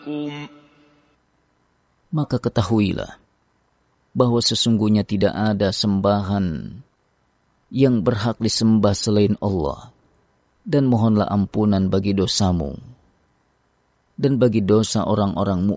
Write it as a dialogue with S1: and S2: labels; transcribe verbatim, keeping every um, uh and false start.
S1: Maka ketahuilah bahwa sesungguhnya tidak ada sembahan yang berhak disembah selain Allah, dan mohonlah ampunan bagi dosamu dan bagi dosa orang-orang